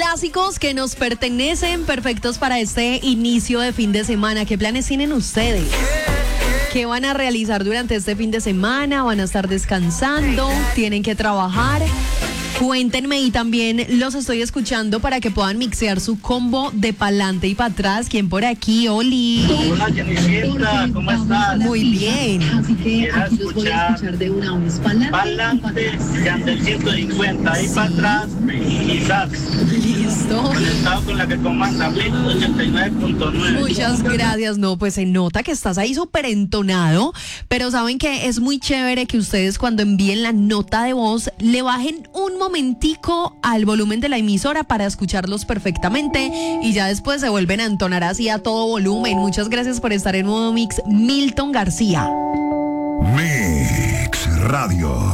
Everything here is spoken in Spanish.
clásicos que nos pertenecen, perfectos para este inicio de fin de semana. ¿Qué planes tienen ustedes? ¿Qué van a realizar durante este fin de semana? ¿Van a estar descansando? ¿Tienen que trabajar? Cuéntenme, y también los estoy escuchando para que puedan mixear su combo de pa'lante y para atrás. ¿Quién por aquí? Oli. Hola, Jennifer, ¿cómo estás? Muy bien. Así que Quiero aquí los voy a escuchar de una vez. Pa'lante, Yandel 150, ahí para atrás, y sax. Listo. Conectado con la que comanda, Blitz 89.9. Muchas gracias. No, pues se nota que estás ahí súper entonado, pero saben que es muy chévere que ustedes cuando envíen la nota de voz le bajen un momentico al volumen de la emisora para escucharlos perfectamente y ya después se vuelven a entonar así a todo volumen. Muchas gracias por estar en Modo Mix, Milton García. Mix Radio.